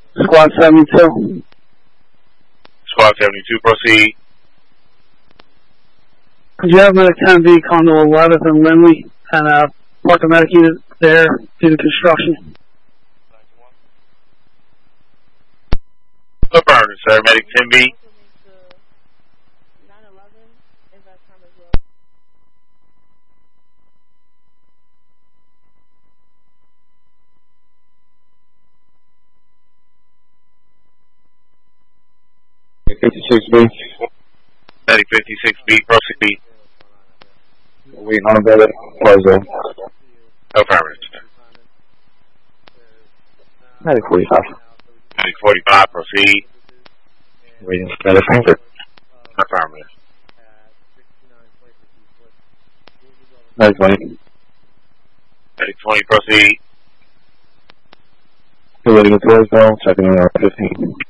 Squad 72. Squad 72, proceed. Could you have a 10B Condo 11th and Lindley and park a medic unit there due to construction? Affirmative, sir. Medic 10B. Medic 56B, proceed. Waiting on the Plaza. Affirmative, sir. Medic 45. Medic 45, proceed. Waiting for Medic Frankfurt. Affirmative. Medic 20. Medic 20, proceed. Still waiting at Floresville, checking in on 15.